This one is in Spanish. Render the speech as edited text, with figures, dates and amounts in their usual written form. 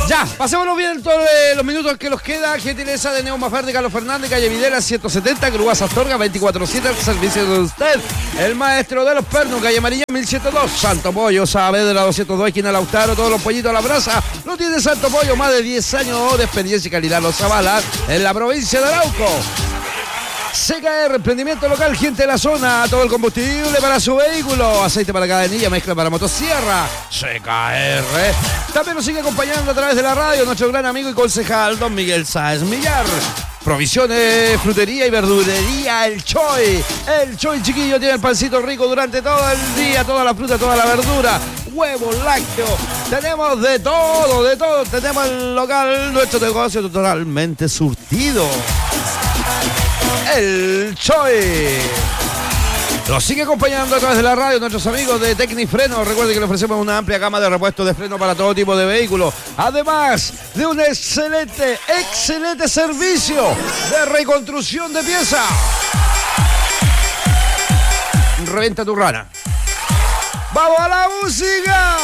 Ya, pasémonos bien todos los minutos que nos queda. Gentileza de Neuma Verde, Carlos Fernández, calle Videla 170, Grúas Astorga 24/7 al servicio de usted. El maestro de los pernos, calle Amarilla 1102, Santo Pollo, Saavedra 202, esquina Lautaro, todos los pollitos a la brasa. Lo tiene Santo Pollo, más de 10 años de experiencia y calidad los avala en la provincia de Arauco. CKR, emprendimiento local, gente de la zona, todo el combustible para su vehículo, aceite para cadenilla, mezcla para motosierra, CKR. También nos sigue acompañando a través de la radio nuestro gran amigo y concejal, don Miguel Sáez Millar. Provisiones, frutería y verdurería, El Choy. El Choy, chiquillo, tiene el pancito rico durante todo el día, toda la fruta, toda la verdura, huevos, lácteos. Tenemos de todo, de todo. Tenemos el local, nuestro negocio totalmente surtido. El Choy. Nos sigue acompañando a través de la radio nuestros amigos de Tecnifreno. Recuerden que le ofrecemos una amplia gama de repuestos de freno para todo tipo de vehículos. Además de un excelente servicio de reconstrucción de piezas. Reventa tu rana. ¡Vamos a la música!